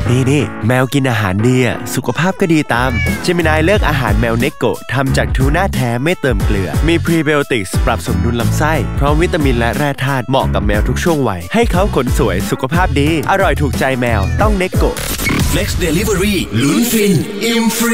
นี่แมวกินอาหารดีสุขภาพก็ดีตามเจมินายเลือกอาหารแมวเนโกะทำจากทูน่าแท้ไม่เติมเกลือมีพรีไบโอติกส์ปรับสมดุลลำไส้พร้อมวิตามินและแร่ธาตุเหมาะกับแมวทุกช่วงวัยให้เขาขนสวยสุขภาพดีอร่อยถูกใจแมวต้องเนโกะ Flex Delivery ลุ้นฟินอิ่มฟรี